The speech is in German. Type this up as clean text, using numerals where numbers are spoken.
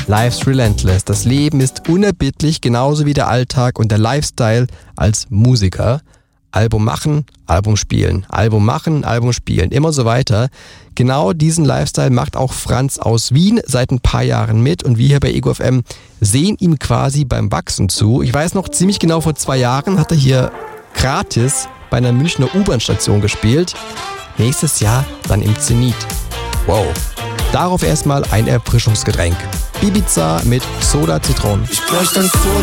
Life's relentless. Das Leben ist unerbittlich, genauso wie der Alltag und der Lifestyle als Musiker. Album machen, Album spielen, Album machen, Album spielen, immer so weiter. Genau diesen Lifestyle macht auch Franz aus Wien seit ein paar Jahren mit und wir hier bei Ego FM sehen ihm quasi beim Wachsen zu. Ich weiß noch ziemlich genau, vor 2 Jahren hat er hier gratis bei einer Münchner U-Bahn-Station gespielt. Nächstes Jahr dann im Zenit. Wow. Darauf erstmal ein Erfrischungsgetränk. Ibiza mit Soda Zitron. Ich bräuchte ein